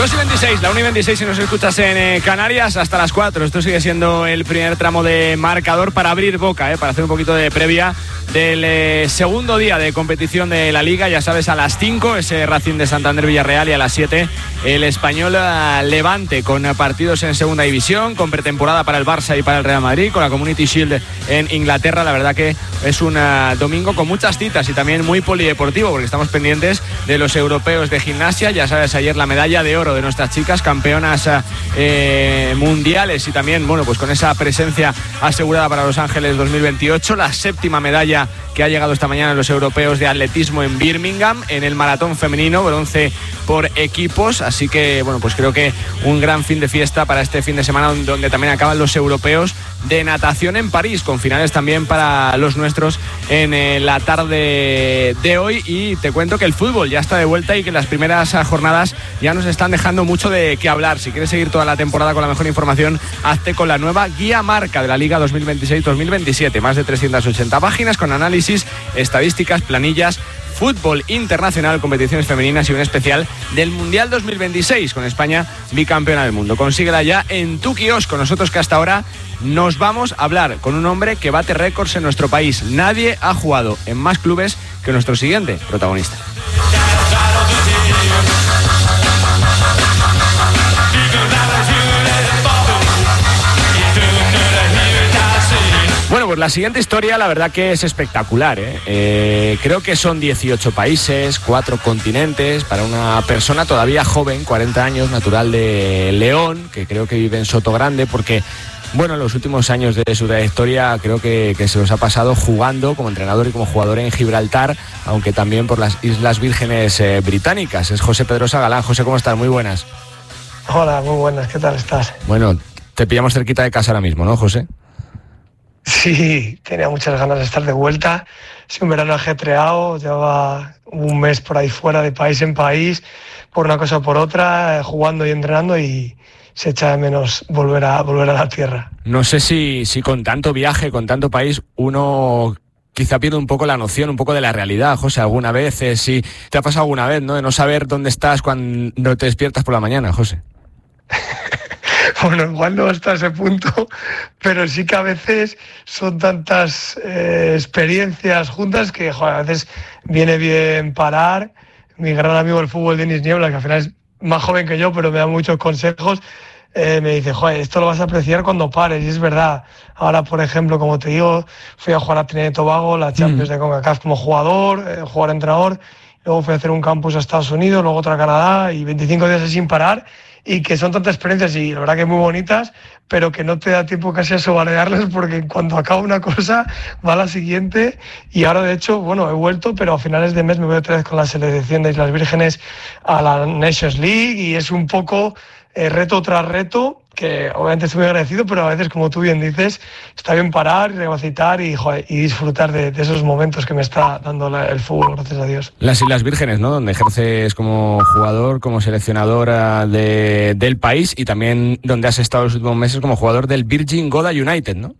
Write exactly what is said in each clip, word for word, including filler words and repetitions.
dos y veintiséis, la una y veintiséis si nos escuchas en eh, Canarias, hasta las cuatro. Esto sigue siendo el primer tramo de marcador para abrir boca, eh, para hacer un poquito de previa del eh, segundo día de competición de la Liga. Ya sabes, a las cinco ese Racing de Santander Villarreal y a las siete el Español Levante, con partidos en segunda división, con pretemporada para el Barça y para el Real Madrid, con la Community Shield en Inglaterra. La verdad que es un uh, domingo con muchas citas y también muy polideportivo, porque estamos pendientes de los europeos de gimnasia. Ya sabes, ayer la medalla de oro de nuestras chicas, campeonas eh, mundiales, y también, bueno, pues con esa presencia asegurada para Los Ángeles dos mil veintiocho, la séptima medalla que ha llegado esta mañana en los europeos de atletismo en Birmingham, en el maratón femenino, bronce por equipos. Así que, bueno, pues creo que un gran fin de fiesta para este fin de semana, donde también acaban los europeos de natación en París, con finales también para los nuestros en eh, la tarde de hoy. Y te cuento que el fútbol ya está de vuelta y que las primeras jornadas ya nos están dejando mucho de qué hablar. Si quieres seguir toda la temporada con la mejor información, hazte con la nueva guía marca de la Liga dos mil veintiséis dos mil veintisiete. Más de trescientas ochenta páginas con análisis, estadísticas, planillas, fútbol internacional, competiciones femeninas y un especial del Mundial dos mil veintiséis con España bicampeona del mundo. Consíguela ya en tu kiosco. Nosotros, que hasta ahora nos vamos a hablar con un hombre que bate récords en nuestro país. Nadie ha jugado en más clubes que nuestro siguiente protagonista. Bueno, pues la siguiente historia la verdad que es espectacular, ¿eh? Eh, creo que son dieciocho países, cuatro continentes, para una persona todavía joven, cuarenta años, natural de León, que creo que vive en Sotogrande, porque, bueno, en los últimos años de su trayectoria creo que, que se los ha pasado jugando como entrenador y como jugador en Gibraltar, aunque también por las Islas Vírgenes eh, Británicas. Es José Pedrosa Galán. José, ¿cómo estás? Muy buenas. Hola, muy buenas. ¿Qué tal estás? Bueno, te pillamos cerquita de casa ahora mismo, ¿no, José? Sí, tenía muchas ganas de estar de vuelta. Es un verano ajetreado, llevaba un mes por ahí fuera, de país en país, por una cosa o por otra, jugando y entrenando, y se echa de menos volver a volver a la tierra. No sé si, si con tanto viaje, con tanto país, uno quizá pierde un poco la noción, un poco de la realidad, José, alguna vez, eh, si te ha pasado alguna vez, ¿no? De no saber dónde estás cuando te despiertas por la mañana, José. Bueno, igual no hasta ese punto, pero sí que a veces son tantas eh, experiencias juntas que, joder, a veces viene bien parar. Mi gran amigo del fútbol, Denis Niebla, que al final es más joven que yo, pero me da muchos consejos, eh, me dice, joder, esto lo vas a apreciar cuando pares, y es verdad. Ahora, por ejemplo, como te digo, fui a jugar a Trinidad y Tobago, la Champions mm. de CONCACAF como jugador, eh, jugador entrenador, luego fui a hacer un campus a Estados Unidos, luego otro a Canadá, y veinticinco días sin parar, y que son tantas experiencias y la verdad que muy bonitas, pero que no te da tiempo casi a saborearlas, porque cuando acaba una cosa va a la siguiente. Y ahora, de hecho, bueno, he vuelto, pero a finales de mes me voy otra vez con la selección de Islas Vírgenes a la Nations League, y es un poco eh, reto tras reto, que obviamente estoy muy agradecido, pero a veces, como tú bien dices, está bien parar, recapacitar y, joder, y disfrutar de, de esos momentos que me está dando la, el fútbol, gracias a Dios. Las Islas Vírgenes, ¿no? Donde ejerces como jugador, como seleccionador de, del país, y también donde has estado los últimos meses como jugador del Virgin Goda United, ¿no?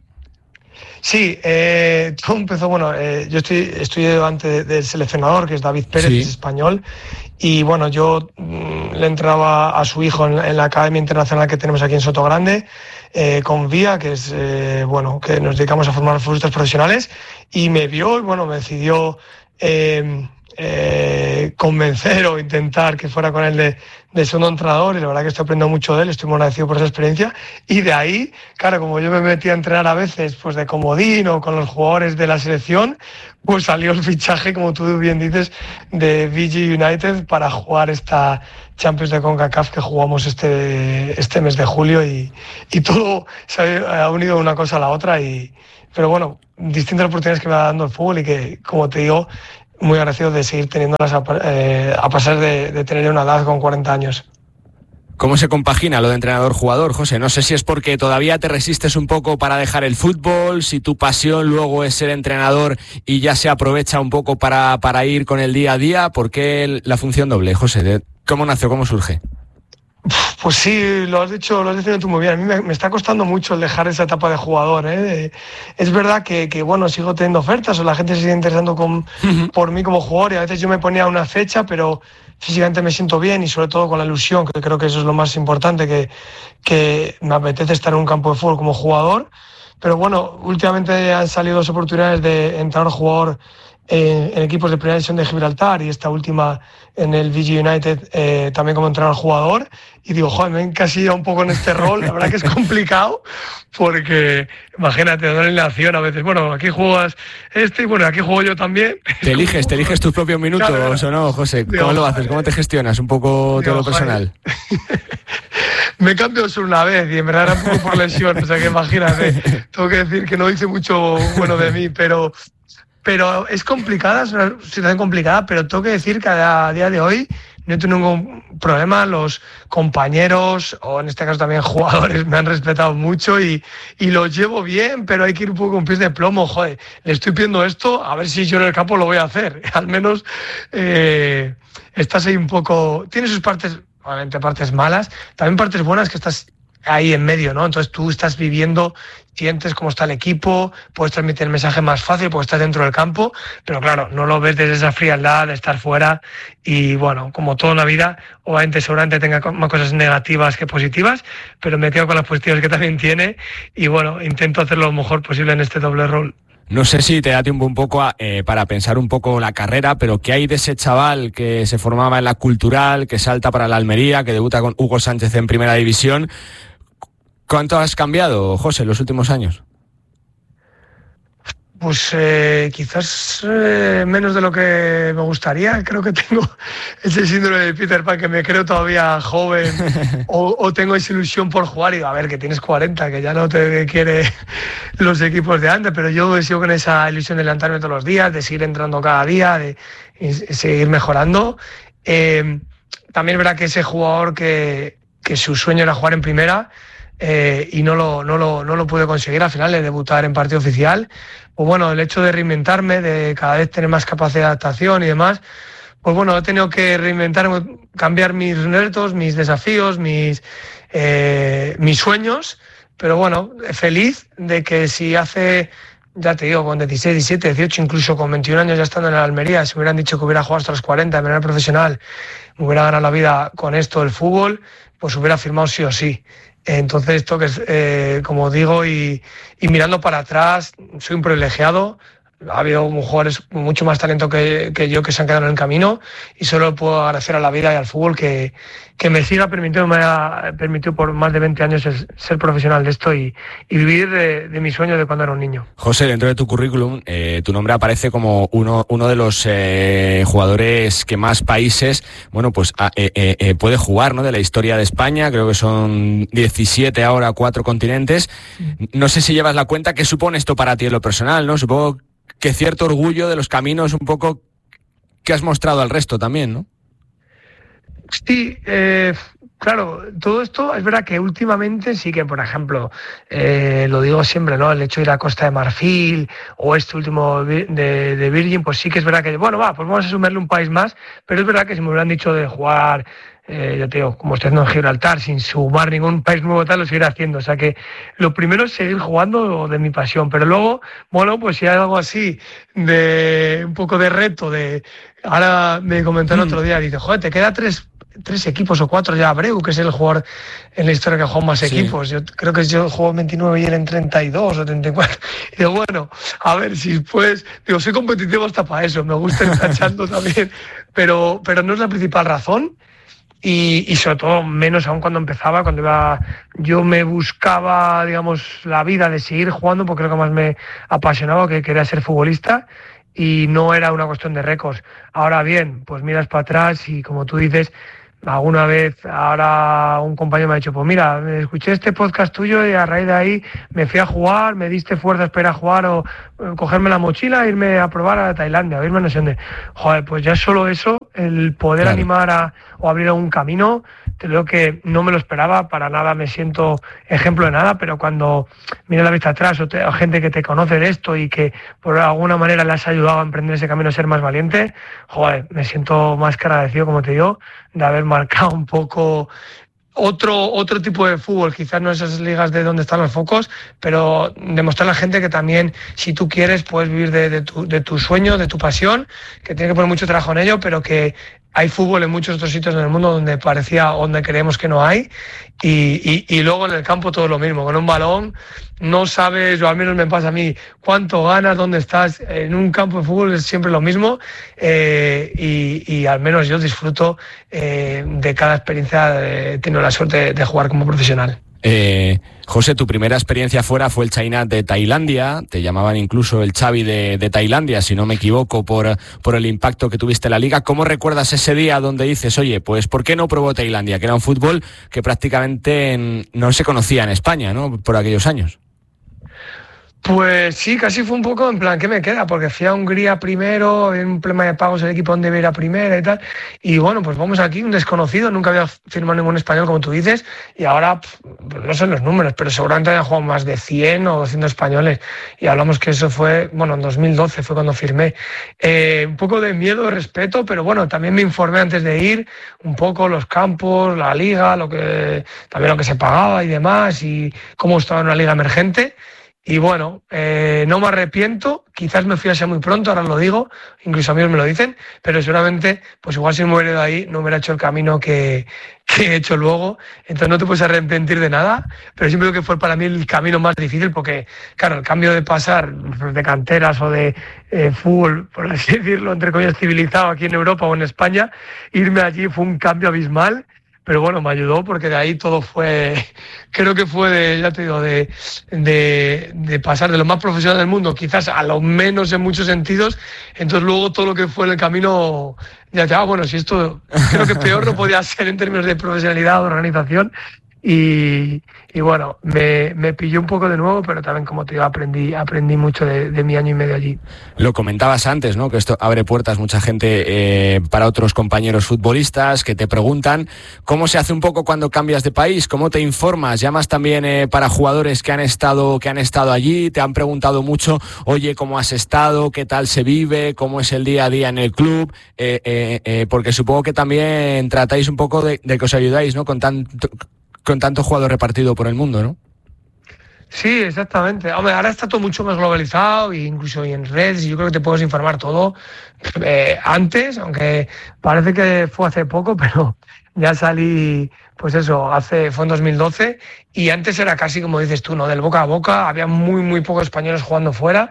Sí, eh, todo empezó, bueno, eh, yo estoy, estoy delante de, del seleccionador, que es David Pérez, sí. Es español, y bueno, yo mmm, le entraba a su hijo en, en la Academia Internacional que tenemos aquí en Sotogrande, eh, con Vía, que es, eh, bueno, que nos dedicamos a formar futbolistas profesionales, y me vio y, bueno, me decidió eh, eh, convencer o intentar que fuera con él de, de segundo entrenador, y la verdad que estoy aprendiendo mucho de él, estoy muy agradecido por esa experiencia. Y de ahí, claro, como yo me metí a entrenar a veces pues de comodín o con los jugadores de la selección, pues salió el fichaje, como tú bien dices, de V G United para jugar esta Champions de CONCACAF que jugamos este, este mes de julio, y, y todo se ha unido una cosa a la otra. Y, pero bueno, distintas oportunidades que me va dando el fútbol, y que, como te digo, muy agradecido de seguir teniéndolas a, eh, a pasar de, de tener una edad con cuarenta años. ¿Cómo se compagina lo de entrenador-jugador, José? No sé si es porque todavía te resistes un poco para dejar el fútbol, si tu pasión luego es ser entrenador y ya se aprovecha un poco para, para ir con el día a día. ¿Por qué la función doble, José? ¿Cómo nació? ¿Cómo surge? Pues sí, lo has dicho, lo has dicho tú muy bien. A mí me, me está costando mucho el dejar esa etapa de jugador, ¿eh? Es verdad que, que, bueno, sigo teniendo ofertas, o la gente se sigue interesando con, uh-huh. por mí como jugador, y a veces yo me ponía una fecha, pero físicamente me siento bien y sobre todo con la ilusión, que creo que eso es lo más importante, que, que me apetece estar en un campo de fútbol como jugador. Pero bueno, últimamente han salido dos oportunidades de entrar jugador en, en equipos de primera división de Gibraltar y esta última en el V G United eh, también como entrenador jugador, y digo, joder, me he encasillado un poco en este rol. La verdad que es complicado porque, imagínate, dar en la acción a veces, bueno, aquí juegas este y bueno, aquí juego yo también. Te eliges, te eliges tus propios minutos, claro, ¿o no, José? ¿Cómo digo, lo haces? ¿Cómo te gestionas un poco digo, todo lo personal? Me cambio solo una vez y en verdad era un poco por lesión, o sea que imagínate, tengo que decir que no dice mucho bueno de mí, pero... Pero es complicada, es una situación complicada, pero tengo que decir que a día de hoy no he tenido ningún problema. Los compañeros, o en este caso también jugadores, me han respetado mucho y, y los llevo bien, pero hay que ir un poco con pies de plomo. Joder, le estoy pidiendo esto, a ver si yo en el campo lo voy a hacer. Al menos eh, estás ahí un poco... Tiene sus partes, obviamente partes malas, también partes buenas que estás ahí en medio, ¿no? Entonces tú estás viviendo, sientes cómo está el equipo, puedes transmitir el mensaje más fácil porque estás dentro del campo, pero claro, no lo ves desde esa frialdad de estar fuera y bueno, como toda la vida, obviamente seguramente tenga más cosas negativas que positivas, pero me quedo con las positivas que también tiene y bueno, intento hacer lo mejor posible en este doble rol. No sé si te da tiempo un poco a, eh, para pensar un poco la carrera, pero ¿qué hay de ese chaval que se formaba en la Cultural, que salta para la Almería, que debuta con Hugo Sánchez en Primera División? ¿Cuánto has cambiado, José, en los últimos años? Pues eh, quizás eh, menos de lo que me gustaría. Creo que tengo ese síndrome de Peter Pan, que me creo todavía joven o, o tengo esa ilusión por jugar y digo, a ver, que tienes cuarenta, que ya no te quiere los equipos de antes, pero yo he sido con esa ilusión de levantarme todos los días, de seguir entrando cada día, de, de seguir mejorando. Eh, también es verdad que ese jugador que, que su sueño era jugar en primera, Eh, y no lo, no, lo, no lo pude conseguir al final de debutar en partido oficial, pues bueno, el hecho de reinventarme, de cada vez tener más capacidad de adaptación y demás, pues bueno, he tenido que reinventarme, cambiar mis retos, mis desafíos, mis, eh, mis sueños, pero bueno, feliz de que si hace, ya te digo, con dieciséis, diecisiete, dieciocho, incluso con veintiún años ya estando en la Almería, si me hubieran dicho que hubiera jugado hasta los cuarenta de manera profesional, me hubiera ganado la vida con esto del fútbol, pues hubiera firmado sí o sí. Entonces, esto que es, eh, como digo, y, y mirando para atrás, soy un privilegiado. Ha habido jugadores con mucho más talento que, que yo que se han quedado en el camino y solo puedo agradecer a la vida y al fútbol que, que me siga permitiendo, me ha permitido por más de veinte años el, ser profesional de esto y, y vivir de, de mi sueño de cuando era un niño. José, dentro de tu currículum, eh, tu nombre aparece como uno, uno de los eh, jugadores que más países, bueno, pues eh, eh, eh, puede jugar, ¿no? De la historia de España, creo que son diecisiete ahora, cuatro continentes. No sé si llevas la cuenta, ¿qué supone esto para ti en lo personal, no? Supongo que cierto orgullo de los caminos un poco que has mostrado al resto también, ¿no? Sí, eh, claro, todo esto es verdad que últimamente sí que, por ejemplo, eh, lo digo siempre, ¿no? El hecho de ir a Costa de Marfil o este último de, de Virgin, pues sí que es verdad que, bueno, va, pues vamos a sumarle un país más, pero es verdad que si me hubieran dicho de jugar, eh, yo te digo, como estoy haciendo en Gibraltar, sin sumar ningún país nuevo tal, lo seguiré haciendo. O sea que lo primero es seguir jugando de mi pasión, pero luego, bueno, pues si hay algo así de un poco de reto, de ahora me comentaron mm. otro día, dice, joder, te queda tres tres equipos o cuatro ya Abreu, que es el jugador en la historia que ha jugado más sí. equipos. Yo creo que yo juego en veintinueve y él en treinta y dos o treinta y cuatro. Y digo, bueno, a ver si pues, digo, soy competitivo hasta para eso, me gusta ir cachando también, pero, pero no es la principal razón. Y, y sobre todo menos aún cuando empezaba, cuando iba, yo me buscaba, digamos, la vida de seguir jugando porque creo que más me apasionaba, que quería ser futbolista y no era una cuestión de récords. Ahora bien, pues miras para atrás y como tú dices, alguna vez ahora un compañero me ha dicho, pues mira, escuché este podcast tuyo y a raíz de ahí me fui a jugar, me diste fuerzas para ir a jugar o cogerme la mochila e irme a probar a Tailandia, o irme a no sé dónde. Joder, pues ya solo eso, el poder claro. animar a, o abrir un camino, te digo que no me lo esperaba, para nada me siento ejemplo de nada, pero cuando miras la vista atrás o, te, o gente que te conoce de esto y que por alguna manera le has ayudado a emprender ese camino a ser más valiente, joder, me siento más que agradecido, como te digo, de haber marcado un poco otro otro tipo de fútbol, quizás no esas ligas de donde están los focos, pero demostrar a la gente que también, si tú quieres, puedes vivir de, de, tu, de tu sueño, de tu pasión, que tienes que poner mucho trabajo en ello, pero que hay fútbol en muchos otros sitios en el mundo donde parecía, donde creemos que no hay, y, y, y luego en el campo todo lo mismo. Con un balón no sabes, o al menos me pasa a mí, cuánto ganas, dónde estás. En un campo de fútbol es siempre lo mismo, eh, y, y al menos yo disfruto eh, de cada experiencia. He tenido la suerte de, de jugar como profesional. Eh, José, tu primera experiencia fuera fue el Chainat de Tailandia, te llamaban incluso el Xavi de, de Tailandia, si no me equivoco, por, por el impacto que tuviste en la liga. ¿Cómo recuerdas ese día donde dices, oye, pues ¿por qué no probó Tailandia? Que era un fútbol que prácticamente en, no se conocía en España, ¿no?, por aquellos años. Pues sí, casi fue un poco en plan, ¿qué me queda? Porque fui a Hungría primero, en un problema de pagos el equipo donde iba a ir a primera y tal, y bueno, pues vamos aquí, un desconocido, nunca había firmado ningún español, como tú dices, y ahora, pues no sé los números, pero seguramente habían jugado más de cien o doscientos españoles, y hablamos que eso fue, bueno, en dos mil doce fue cuando firmé. Eh, un poco de miedo, respeto, pero bueno, también me informé antes de ir, un poco los campos, la liga, lo que también lo que se pagaba y demás, y cómo estaba en una liga emergente. Y bueno, eh, no me arrepiento, quizás me fui a ser muy pronto, ahora lo digo, incluso amigos me lo dicen, pero seguramente, pues igual si me hubiera ido ahí, no hubiera hecho el camino que, que he hecho luego. Entonces no te puedes arrepentir de nada, pero siempre digo que fue para mí el camino más difícil, porque claro, el cambio de pasar de canteras o de eh, fútbol, por así decirlo, entre comillas, civilizado aquí en Europa o en España, irme allí fue un cambio abismal. Pero bueno, me ayudó porque de ahí todo fue, creo que fue de, ya te digo, de, de, de pasar de lo más profesional del mundo, quizás a lo menos en muchos sentidos. Entonces luego todo lo que fue en el camino, ya te digo, ah, bueno, si esto creo que peor no podía ser en términos de profesionalidad, de organización. Y, y bueno, me, me pilló un poco de nuevo, pero también, como te digo, aprendí, aprendí mucho de, de mi año y medio allí. Lo comentabas antes, ¿no?, que esto abre puertas mucha gente eh, para otros compañeros futbolistas que te preguntan cómo se hace un poco cuando cambias de país, cómo te informas, llamas también eh, para jugadores que han estado que han estado allí, te han preguntado mucho, oye, ¿cómo has estado? ¿Qué tal se vive? ¿Cómo es el día a día en el club? Eh, eh, eh, porque supongo que también tratáis un poco de, de que os ayudáis, ¿no?, con tanto... con tanto jugador repartido por el mundo, ¿no? Sí, exactamente. Hombre, ahora está todo mucho más globalizado, e incluso en redes, y yo creo que te puedes informar todo. Eh, antes, aunque parece que fue hace poco, pero ya salí, pues eso, hace fue en dos mil doce, y antes era casi como dices tú, ¿no?, del boca a boca, había muy, muy pocos españoles jugando fuera,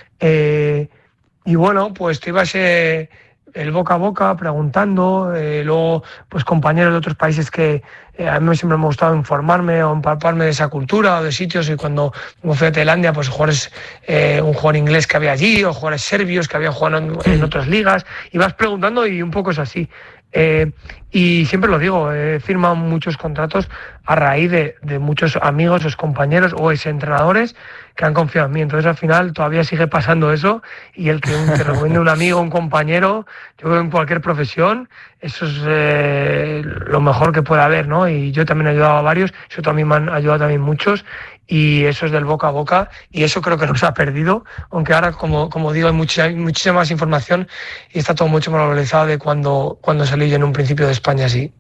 eh, y bueno, pues te ibas... Eh, el boca a boca, preguntando, eh, luego pues compañeros de otros países que eh, a mí siempre me ha gustado informarme o empaparme de esa cultura o de sitios, y cuando me fui a Tailandia, pues jugadores, eh, un jugador inglés que había allí, o jugadores serbios que habían jugado en, en otras ligas, y vas preguntando, y un poco es así. Eh, y siempre lo digo, he firmado muchos contratos a raíz de, de muchos amigos, o compañeros o ex entrenadores que han confiado en mí. Entonces al final todavía sigue pasando eso, y el que te recomiende un amigo, un compañero, yo creo que en cualquier profesión eso es eh, lo mejor que puede haber, ¿no? Y yo también he ayudado a varios, eso también me han ayudado también muchos, y eso es del boca a boca, y eso creo que no se ha perdido, aunque ahora, como, como digo, hay mucha, muchísima más información y está todo mucho más globalizado de cuando, cuando salí yo en un principio de España, sí.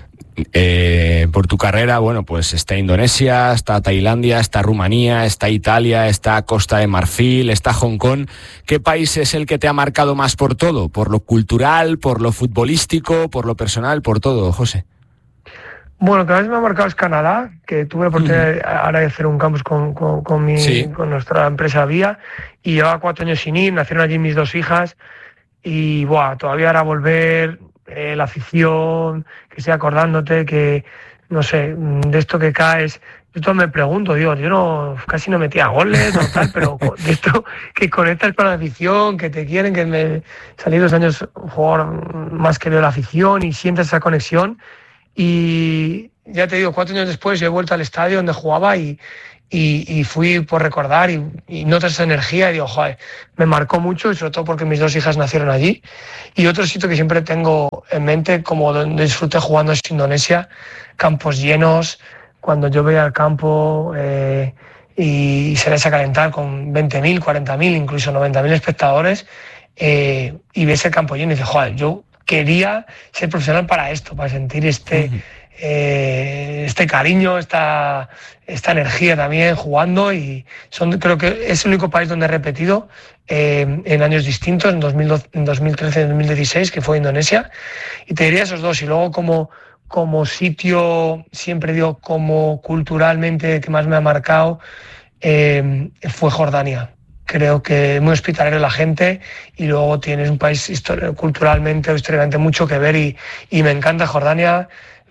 Eh, por tu carrera, bueno, pues está Indonesia, está Tailandia, está Rumanía, está Italia, está Costa de Marfil, está Hong Kong. ¿Qué país es el que te ha marcado más por todo? ¿Por lo cultural, por lo futbolístico, por lo personal, por todo, José? Bueno, cada vez me ha marcado es Canadá, que tuve la oportunidad uh-huh. ahora de hacer un campus con, con, con, mi, sí. con nuestra empresa Vía, y llevaba cuatro años sin ir, nacieron allí mis dos hijas, y buah, todavía ahora volver, eh, la afición, que estoy acordándote, que no sé, de esto que caes, yo todo me pregunto, digo, yo no, casi no metía goles o tal, pero de esto que conectas con la afición, que te quieren, que me salí dos años jugador más querido de la afición, y sientes esa conexión. Y ya te digo, cuatro años después yo he vuelto al estadio donde jugaba, y, y, y fui por recordar, y, y notas esa energía, y digo, joder, me marcó mucho, y sobre todo porque mis dos hijas nacieron allí. Y otro sitio que siempre tengo en mente, como donde disfruté jugando, es Indonesia, campos llenos, cuando yo veía el campo eh, y se les a calentar con veinte mil, cuarenta mil, incluso noventa mil espectadores, eh, y ves el campo lleno y dices, joder, yo quería ser profesional para esto, para sentir este, uh-huh. eh, este cariño, esta, esta energía también jugando, y son, creo que es el único país donde he repetido eh, en años distintos, en, dos mil doce, en dos mil trece y en dos mil dieciséis, que fue Indonesia, y te diría esos dos. Y luego como, como sitio, siempre digo, como culturalmente que más me ha marcado, eh, fue Jordania. Creo que muy hospitalario la gente, y luego tienes un país histori- culturalmente o históricamente mucho que ver, y, y me encanta Jordania.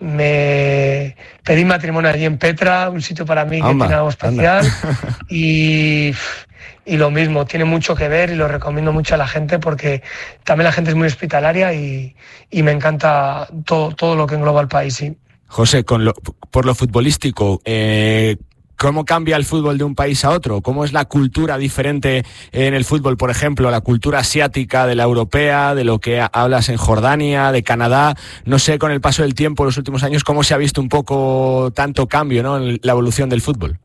Me pedí matrimonio allí en Petra, un sitio para mí que anda, tiene algo especial, y, y lo mismo, tiene mucho que ver y lo recomiendo mucho a la gente porque también la gente es muy hospitalaria, y, y me encanta todo, todo lo que engloba el país. Sí. José, con lo, por lo futbolístico, eh, ¿cómo cambia el fútbol de un país a otro? ¿Cómo es la cultura diferente en el fútbol, por ejemplo, la cultura asiática de la europea, de lo que hablas en Jordania, de Canadá? No sé, con el paso del tiempo, los últimos años, ¿cómo se ha visto un poco tanto cambio, ¿no?, en la evolución del fútbol?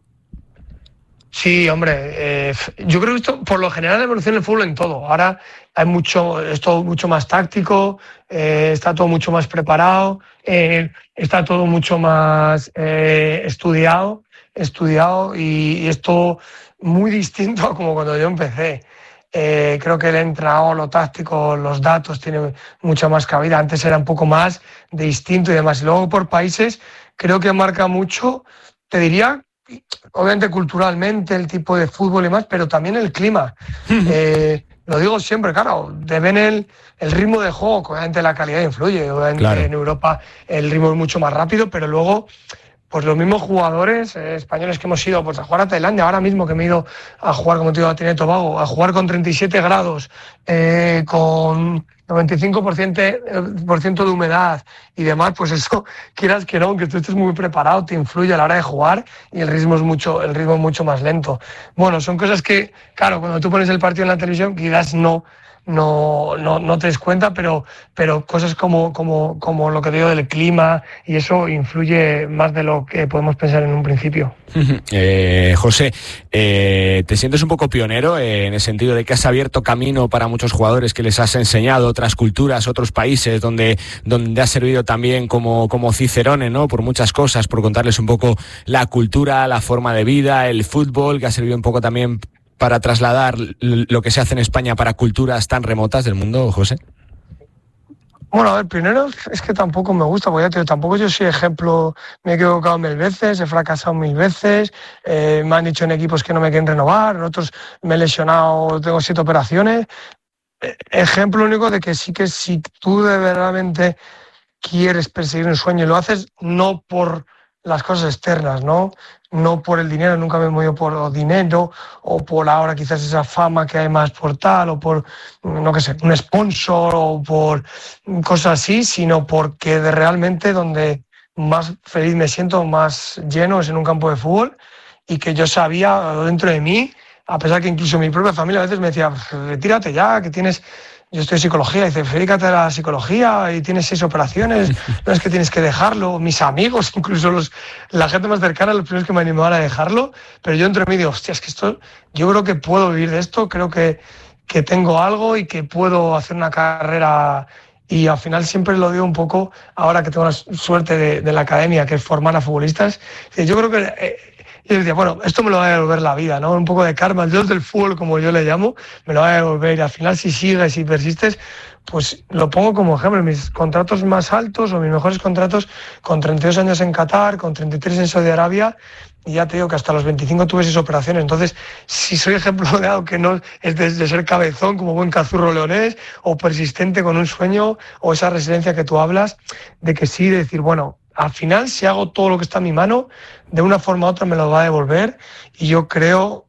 Sí, hombre, eh, yo creo que esto, por lo general, la evolución del fútbol en todo. Ahora hay mucho, es todo mucho más táctico, eh, está todo mucho más preparado, eh, está todo mucho más eh, estudiado, estudiado y, y es todo muy distinto a como cuando yo empecé. Eh, creo que el entrenador, lo táctico, los datos tiene mucha más cabida. Antes era un poco más de instinto y demás. Y luego por países creo que marca mucho, te diría, obviamente culturalmente, el tipo de fútbol y más, pero también el clima. Eh, lo digo siempre, claro, deben el, el ritmo de juego, obviamente la calidad influye, obviamente claro. En Europa el ritmo es mucho más rápido, pero luego pues los mismos jugadores eh, españoles que hemos ido pues, a jugar a Tailandia, ahora mismo que me he ido a jugar, como te digo, a Trinidad y Tobago, a jugar con treinta y siete grados, eh, con noventa y cinco por ciento, por ciento de humedad y demás, pues eso, quieras que no, aunque tú estés muy preparado, te influye a la hora de jugar y el ritmo es mucho, el ritmo es mucho más lento. Bueno, son cosas que, claro, cuando tú pones el partido en la televisión, quizás no... No, no, no te des cuenta, pero, pero cosas como, como, como lo que digo del clima y eso influye más de lo que podemos pensar en un principio. Eh, José, eh, ¿te sientes un poco pionero eh, en el sentido de que has abierto camino para muchos jugadores, que les has enseñado otras culturas, otros países, donde, donde has servido también como, como cicerone, ¿no?, por muchas cosas, por contarles un poco la cultura, la forma de vida, el fútbol, que ha servido un poco también para trasladar lo que se hace en España para culturas tan remotas del mundo, José? Bueno, a ver, primero es que tampoco me gusta, porque ya te digo, tampoco yo soy ejemplo, me he equivocado mil veces, he fracasado mil veces, eh, me han dicho en equipos que no me quieren renovar, en otros me he lesionado, tengo siete operaciones. Eh, ejemplo único de que sí que si tú de verdaderamente quieres perseguir un sueño y lo haces no por las cosas externas, ¿no? No por el dinero, nunca me he movido por dinero o por ahora quizás esa fama que hay más por tal o por, no qué sé, un sponsor o por cosas así, sino porque de realmente donde más feliz me siento, más lleno es en un campo de fútbol, y que yo sabía dentro de mí, a pesar que incluso mi propia familia a veces me decía, retírate ya, que tienes... Yo estoy en psicología, dice, dedícate a la psicología y tienes seis operaciones, no es que tienes que dejarlo. Mis amigos, incluso los, la gente más cercana, los primeros que me animaban a dejarlo, pero yo entre mí digo, hostia, es que esto, yo creo que puedo vivir de esto, creo que, que tengo algo y que puedo hacer una carrera. Y al final siempre lo digo un poco, ahora que tengo la suerte de, de la academia, que es formar a futbolistas, yo creo que... Eh, Y yo decía, bueno, esto me lo va a devolver la vida, ¿no? Un poco de karma, el dios del fútbol, como yo le llamo, me lo va a devolver. Y al final, si sigues y persistes, pues lo pongo como ejemplo. Mis contratos más altos o mis mejores contratos con treinta y dos años en Qatar, con treinta y tres en Saudi Arabia, y ya te digo que hasta los veinticinco tuve seis operaciones. Entonces, si soy ejemplo de algo que no es de, de ser cabezón, como buen cazurro leonés, o persistente con un sueño, o esa resiliencia que tú hablas, de que sí, de decir, bueno, al final, si hago todo lo que está en mi mano, de una forma u otra me lo va a devolver. Y yo creo,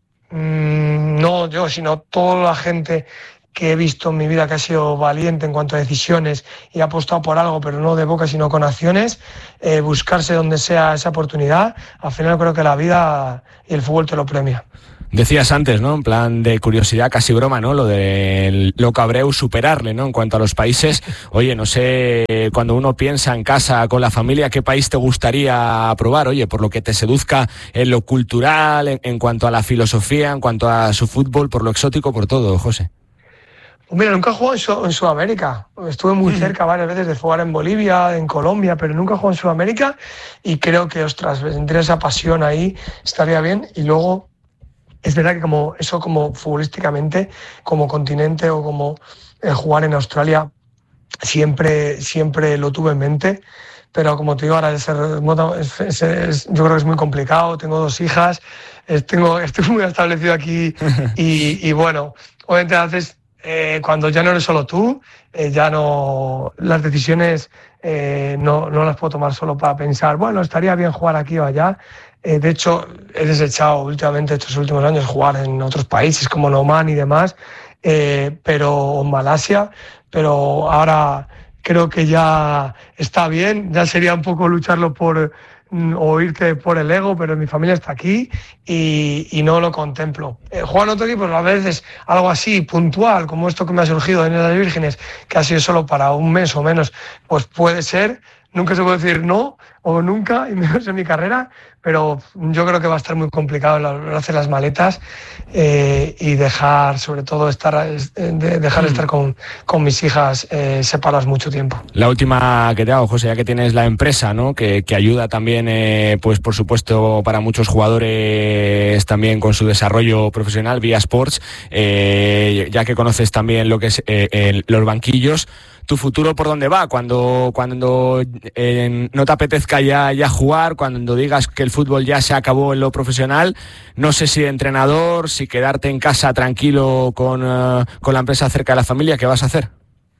mmm, no yo, sino toda la gente que he visto en mi vida que ha sido valiente en cuanto a decisiones y ha apostado por algo, pero no de boca, sino con acciones, eh, buscarse donde sea esa oportunidad, al final creo que la vida y el fútbol te lo premia. Decías antes, ¿no?, en plan de curiosidad, casi broma, ¿no?, lo de Loco Abreu, superarle, ¿no?, en cuanto a los países. Oye, no sé, cuando uno piensa en casa con la familia, ¿qué país te gustaría probar? Oye, por lo que te seduzca en lo cultural, en, en cuanto a la filosofía, en cuanto a su fútbol, por lo exótico, por todo, José. Pues mira, nunca he jugado en, Su- en Sudamérica. Estuve muy cerca varias veces de jugar en Bolivia, en Colombia, pero nunca he jugado en Sudamérica y creo que, ostras, tendría esa pasión ahí, estaría bien. Y luego, es verdad que como eso como futbolísticamente, como continente o como eh, jugar en Australia, siempre, siempre lo tuve en mente. Pero como te digo, ahora es, es, es, es, yo creo que es muy complicado. Tengo dos hijas, es, tengo, estoy muy establecido aquí y, y bueno, obviamente haces, eh, cuando ya no eres solo tú, eh, ya no, las decisiones eh, no, no las puedo tomar solo para pensar, bueno, estaría bien jugar aquí o allá. Eh, de hecho, he desechado últimamente estos últimos años jugar en otros países como Oman y demás, eh, pero en Malasia, pero ahora creo que ya está bien, ya sería un poco lucharlo por o irte por el ego, pero mi familia está aquí y, y no lo contemplo. Eh, jugar en otro equipo, a veces algo así puntual, como esto que me ha surgido en las Vírgenes, que ha sido solo para un mes o menos, pues puede ser. Nunca se puede decir no o nunca, y menos en mi carrera, pero yo creo que va a estar muy complicado hacer las maletas eh, y dejar, sobre todo, estar de, dejar de estar con, con mis hijas eh, separadas mucho tiempo. La última que te hago, José, ya que tienes la empresa, ¿no? que, que ayuda también, eh, pues por supuesto, para muchos jugadores también con su desarrollo profesional, Vía Sports, eh, ya que conoces también lo que es eh, el, los banquillos. ¿Tu futuro por dónde va? Cuando, cuando eh, no te apetezca ya, ya jugar, cuando digas que el fútbol ya se acabó en lo profesional, no sé si de entrenador, si quedarte en casa tranquilo con, uh, con la empresa cerca de la familia, ¿qué vas a hacer?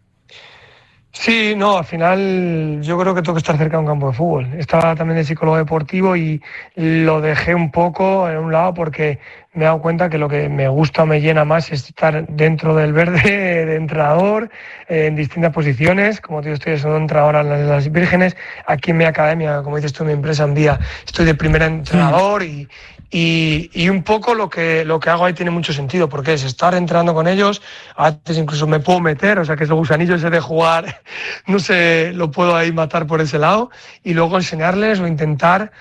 Sí, no, al final yo creo que tengo que estar cerca de un campo de fútbol. Estaba también de psicólogo deportivo y lo dejé un poco en un lado porque me he dado cuenta que lo que me gusta o me llena más es estar dentro del verde de entrenador, eh, en distintas posiciones. Como te digo, estoy siendo entrenador en las, las Vírgenes. Aquí en mi academia, como dices tú, en mi empresa en Vía, estoy de primer entrenador y... Y, y un poco lo que, lo que hago ahí tiene mucho sentido, porque es estar entrenando con ellos, a veces incluso me puedo meter, o sea que ese gusanillo ese de jugar, no sé, lo puedo ahí matar por ese lado, y luego enseñarles o intentar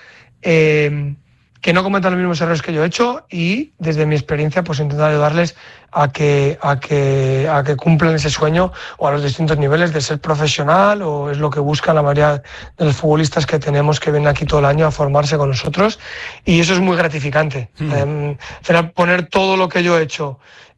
eh, que no cometan los mismos errores que yo he hecho y desde mi experiencia pues intentar ayudarles a que, a que, a que cumplan ese sueño o a los distintos niveles de ser profesional, o es lo que buscan la mayoría de los futbolistas que tenemos que vienen aquí todo el año a formarse con nosotros, y eso es muy gratificante. Mm. Eh, poner todo lo que yo he hecho,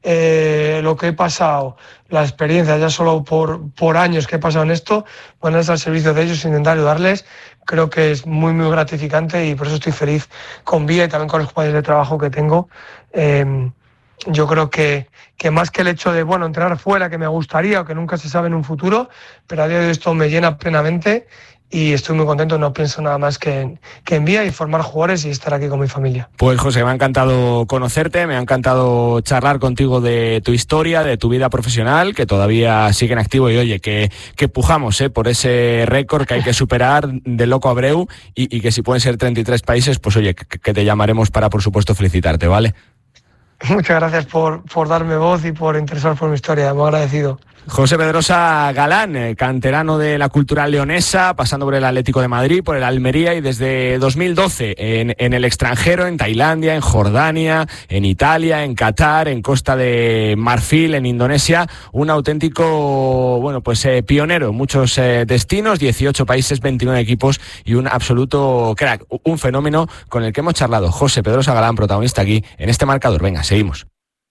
eh, lo que he pasado, la experiencia ya solo por, por años que he pasado en esto, ponerles al servicio de ellos e intentar ayudarles, creo que es muy muy gratificante, y por eso estoy feliz con Vía y también con los compañeros de trabajo que tengo. Eh, yo creo que, que más que el hecho de, bueno, entrenar fuera, que me gustaría o que nunca se sabe en un futuro, pero a día de hoy esto me llena plenamente y estoy muy contento, no pienso nada más que en, que en Vía y formar jugadores y estar aquí con mi familia. Pues José, me ha encantado conocerte, me ha encantado charlar contigo de tu historia, de tu vida profesional, que todavía sigue en activo, y oye, que, que pujamos eh, por ese récord que hay que superar de Loco Abreu, y, y que si pueden ser treinta y tres países, pues oye, que, que te llamaremos para, por supuesto, felicitarte, ¿vale? Muchas gracias por, por darme voz y por interesar por mi historia, muy agradecido. José Pedrosa Galán, eh, canterano de la Cultural Leonesa, pasando por el Atlético de Madrid, por el Almería, y desde dos mil doce en, en el extranjero, en Tailandia, en Jordania, en Italia, en Qatar, en Costa de Marfil, en Indonesia, un auténtico, bueno, pues eh, pionero en muchos eh, destinos, dieciocho países, veintinueve equipos y un absoluto crack, un fenómeno con el que hemos charlado. José Pedrosa Galán, protagonista aquí en este marcador. Venga, seguimos.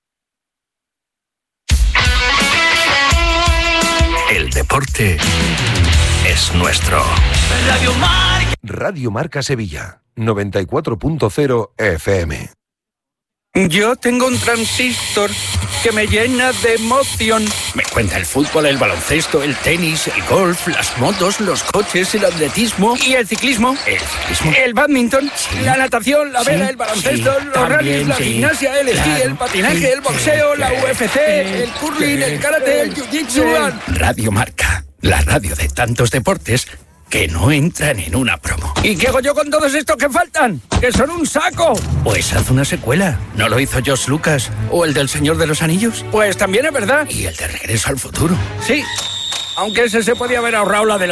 El deporte es nuestro. Radio Marca. Radio Marca Sevilla, noventa y cuatro punto cero F M. Yo tengo un transistor que me llena de emoción. Me cuenta el fútbol, el baloncesto, el tenis, el golf, las motos, los coches, el atletismo y el ciclismo. El ciclismo. El badminton, sí. La natación, la vela, sí. El baloncesto, sí. Los rallies, la sí. Gimnasia, el esquí, claro. El patinaje, el boxeo, sí. La U F C, el curling, el karate, el jiu-jitsu. Radio Marca, la radio de tantos deportes que no entran en una promo. ¿Y qué hago yo con todos estos que faltan? ¡Que son un saco! Pues haz una secuela. ¿No lo hizo George Lucas? ¿O el del Señor de los Anillos? Pues también es verdad. ¿Y el de Regreso al Futuro? Sí, aunque ese se podía haber ahorrado la de